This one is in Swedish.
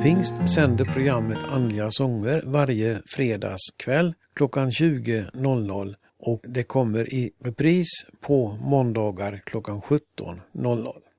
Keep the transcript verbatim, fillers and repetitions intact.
Pingst sänder programmet Andliga sånger varje fredagskväll klockan tjugo och det kommer i repris på måndagar klockan sjutton.